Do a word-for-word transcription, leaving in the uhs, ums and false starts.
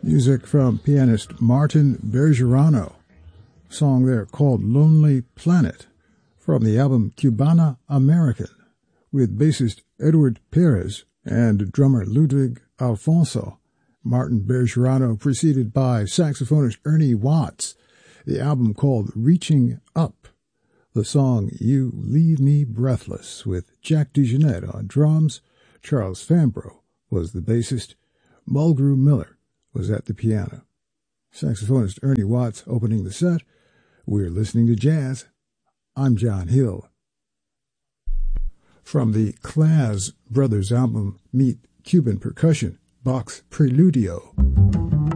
Music from pianist Martin Bergerano. Song there called Lonely Planet from the album Cubana American with bassist Edward Perez and drummer Ludwig Alfonso. Martin Bergerano preceded by saxophonist Ernie Watts. The album called Reaching Up. The song You Leave Me Breathless with Jack DeJohnette on drums. Charles Fambro was the bassist. Mulgrew Miller was at the piano. Saxophonist Ernie Watts opening the set. We're listening to jazz. I'm John Hill. From the Claz Brothers album, meet Cuban percussion, Bach's Preludio.